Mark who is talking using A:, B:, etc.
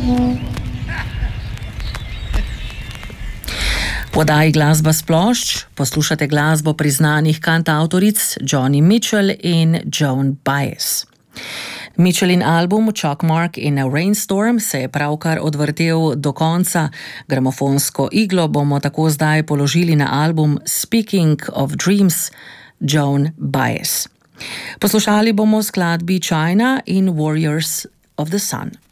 A: V oddaji Glasba s plošč poslušate glasbo priznanih kantavtoric Joni Mitchell in Joan Baez. Mitchellin album Chalk Mark in a Rainstorm se je pravkar odvrtel do konca. Gramofonsko iglo bomo tako zdaj položili na album Speaking of Dreams Joan Baez. Poslušali bomo skladbi China in Warriors of the Sun.